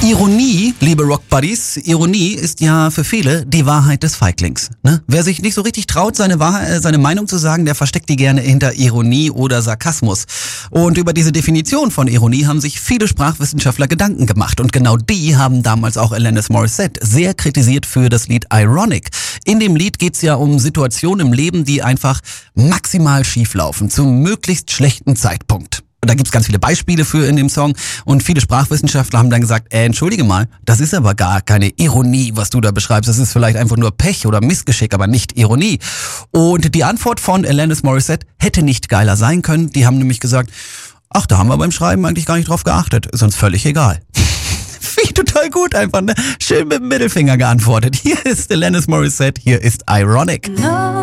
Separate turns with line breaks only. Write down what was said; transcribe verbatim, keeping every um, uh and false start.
Ironie, liebe Rock-Buddies, Ironie ist ja für viele die Wahrheit des Feiglings. Ne? Wer sich nicht so richtig traut, seine, Wahrheit, seine Meinung zu sagen, der versteckt die gerne hinter Ironie oder Sarkasmus. Und über diese Definition von Ironie haben sich viele Sprachwissenschaftler Gedanken gemacht. Und genau die haben damals auch Alanis Morissette sehr kritisiert für das Lied Ironic. In dem Lied geht's ja um Situationen im Leben, die einfach maximal schief laufen, zum möglichst schlechten Zeitpunkt. Da gibt's ganz viele Beispiele für in dem Song und viele Sprachwissenschaftler haben dann gesagt, äh, entschuldige mal, das ist aber gar keine Ironie, was du da beschreibst. Das ist vielleicht einfach nur Pech oder Missgeschick, aber nicht Ironie. Und die Antwort von Alanis Morissette hätte nicht geiler sein können. Die haben nämlich gesagt, ach, da haben wir beim Schreiben eigentlich gar nicht drauf geachtet. Ist uns völlig egal. Finde ich total gut einfach, ne? Schön mit dem Mittelfinger geantwortet. Hier ist Alanis Morissette, hier ist Ironic. No.